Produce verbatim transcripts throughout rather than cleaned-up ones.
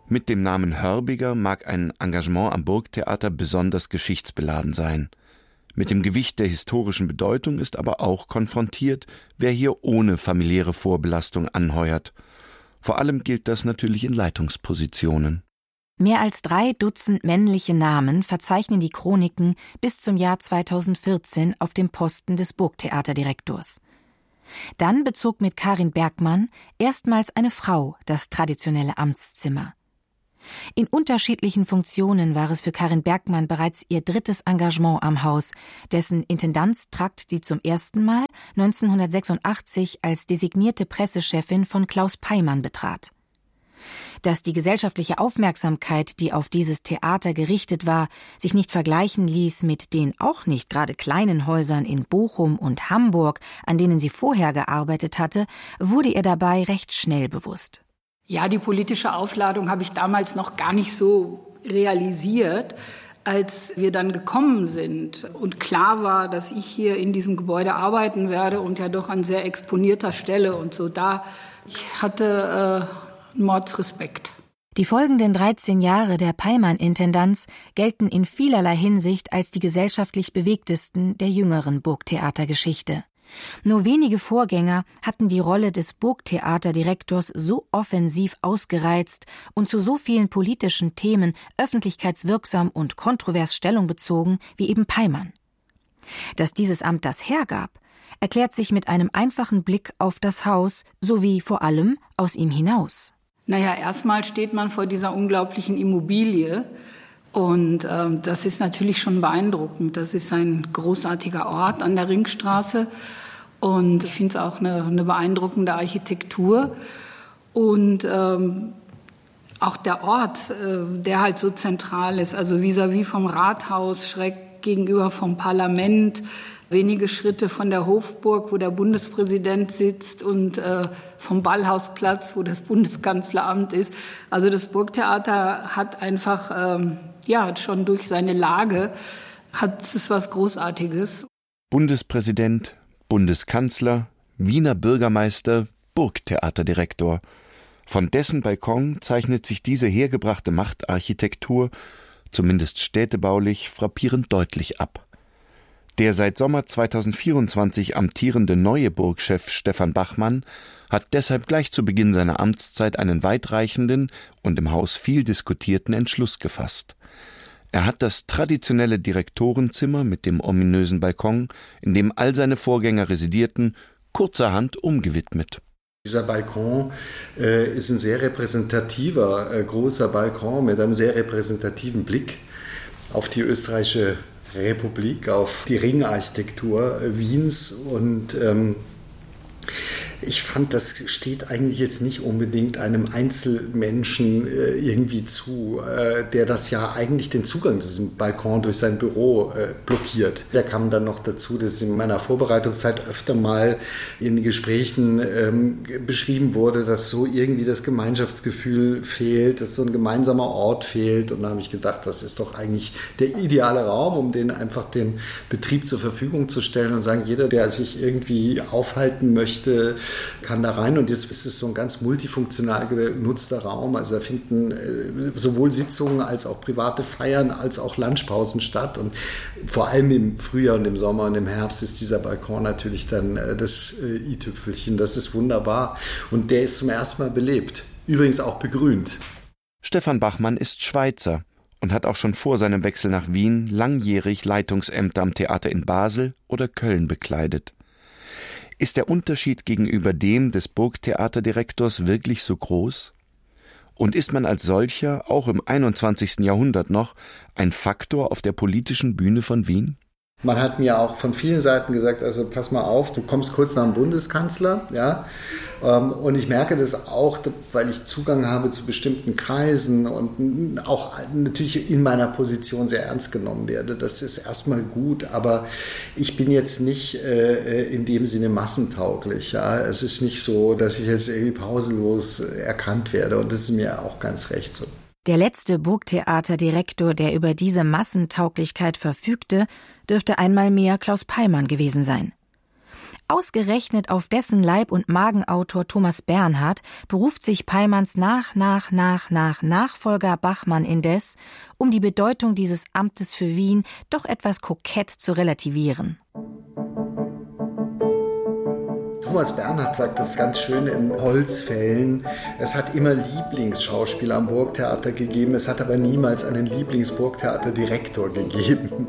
Mit dem Namen Hörbiger mag ein Engagement am Burgtheater besonders geschichtsbeladen sein. Mit dem Gewicht der historischen Bedeutung ist aber auch konfrontiert, wer hier ohne familiäre Vorbelastung anheuert. Vor allem gilt das natürlich in Leitungspositionen. Mehr als drei Dutzend männliche Namen verzeichnen die Chroniken bis zum Jahr zweitausendvierzehn auf dem Posten des Burgtheaterdirektors. Dann bezog mit Karin Bergmann erstmals eine Frau das traditionelle Amtszimmer. In unterschiedlichen Funktionen war es für Karin Bergmann bereits ihr drittes Engagement am Haus, dessen Intendanztrakt sie zum ersten Mal neunzehnhundertsechsundachtzig als designierte Pressechefin von Klaus Peymann betrat. Dass die gesellschaftliche Aufmerksamkeit, die auf dieses Theater gerichtet war, sich nicht vergleichen ließ mit den auch nicht gerade kleinen Häusern in Bochum und Hamburg, an denen sie vorher gearbeitet hatte, wurde ihr dabei recht schnell bewusst. Ja, die politische Aufladung habe ich damals noch gar nicht so realisiert, als wir dann gekommen sind und klar war, dass ich hier in diesem Gebäude arbeiten werde und ja doch an sehr exponierter Stelle und so. Da ich hatte äh, Mordsrespekt. Die folgenden dreizehn Jahre der Peymann-Intendanz gelten in vielerlei Hinsicht als die gesellschaftlich bewegtesten der jüngeren Burgtheatergeschichte. Nur wenige Vorgänger hatten die Rolle des Burgtheaterdirektors so offensiv ausgereizt und zu so vielen politischen Themen öffentlichkeitswirksam und kontrovers Stellung bezogen wie eben Peymann. Dass dieses Amt das hergab, erklärt sich mit einem einfachen Blick auf das Haus sowie vor allem aus ihm hinaus. Naja, erstmal steht man vor dieser unglaublichen Immobilie. Und ähm, das ist natürlich schon beeindruckend. Das ist ein großartiger Ort an der Ringstraße. Und ich finde es auch eine, eine beeindruckende Architektur. Und ähm, auch der Ort, äh, der halt so zentral ist, also vis-à-vis vom Rathaus, schräg gegenüber vom Parlament, wenige Schritte von der Hofburg, wo der Bundespräsident sitzt, und äh, vom Ballhausplatz, wo das Bundeskanzleramt ist. Also das Burgtheater hat einfach, ähm, ja, schon durch seine Lage, hat es was Großartiges. Bundespräsident, Bundeskanzler, Wiener Bürgermeister, Burgtheaterdirektor. Von dessen Balkon zeichnet sich diese hergebrachte Machtarchitektur, zumindest städtebaulich, frappierend deutlich ab. Der seit Sommer zweitausendvierundzwanzig amtierende neue Burgchef Stefan Bachmann hat deshalb gleich zu Beginn seiner Amtszeit einen weitreichenden und im Haus viel diskutierten Entschluss gefasst. Er hat das traditionelle Direktorenzimmer mit dem ominösen Balkon, in dem all seine Vorgänger residierten, kurzerhand umgewidmet. Dieser Balkon äh, ist ein sehr repräsentativer, äh, großer Balkon mit einem sehr repräsentativen Blick auf die österreichische Republik, auf die Ringarchitektur Wiens. Und ähm, ich fand, das steht eigentlich jetzt nicht unbedingt einem Einzelmenschen äh, irgendwie zu, äh, der das ja eigentlich den Zugang zu diesem Balkon durch sein Büro äh, blockiert. Da kam dann noch dazu, dass in meiner Vorbereitungszeit öfter mal in Gesprächen ähm, beschrieben wurde, dass so irgendwie das Gemeinschaftsgefühl fehlt, dass so ein gemeinsamer Ort fehlt. Und da habe ich gedacht, das ist doch eigentlich der ideale Raum, um den einfach dem Betrieb zur Verfügung zu stellen und sagen, jeder, der sich irgendwie aufhalten möchte, kann da rein. Und jetzt ist es so ein ganz multifunktional genutzter Raum. Also da finden sowohl Sitzungen als auch private Feiern als auch Lunchpausen statt. Und vor allem im Frühjahr und im Sommer und im Herbst ist dieser Balkon natürlich dann das i-Tüpfelchen. Das ist wunderbar. Und der ist zum ersten Mal belebt. Übrigens auch begrünt. Stefan Bachmann ist Schweizer und hat auch schon vor seinem Wechsel nach Wien langjährig Leitungsämter am Theater in Basel oder Köln bekleidet. Ist der Unterschied gegenüber dem des Burgtheaterdirektors wirklich so groß? Und ist man als solcher, auch im einundzwanzigsten Jahrhundert noch, ein Faktor auf der politischen Bühne von Wien? Man hat mir auch von vielen Seiten gesagt, also pass mal auf, du kommst kurz nach dem Bundeskanzler, ja. Und ich merke das auch, weil ich Zugang habe zu bestimmten Kreisen und auch natürlich in meiner Position sehr ernst genommen werde. Das ist erstmal gut, aber ich bin jetzt nicht äh, in dem Sinne massentauglich. Ja? Es ist nicht so, dass ich jetzt irgendwie pausenlos erkannt werde, und das ist mir auch ganz recht so. Der letzte Burgtheaterdirektor, der über diese Massentauglichkeit verfügte, dürfte einmal mehr Klaus Peymann gewesen sein. Ausgerechnet auf dessen Leib- und Magenautor Thomas Bernhard beruft sich Peymanns nach, nach, nach, nach Nachfolger Bachmann indes, um die Bedeutung dieses Amtes für Wien doch etwas kokett zu relativieren. Thomas Bernhard sagt das ganz schön in Holzfällen. Es hat immer Lieblingsschauspieler am Burgtheater gegeben, es hat aber niemals einen Lieblingsburgtheaterdirektor gegeben.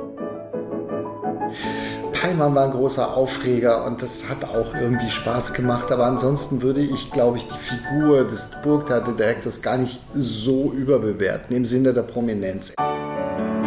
Peymann war ein großer Aufreger und das hat auch irgendwie Spaß gemacht, aber ansonsten würde ich, glaube ich, die Figur des Burgtheaterdirektors gar nicht so überbewerten im Sinne der Prominenz.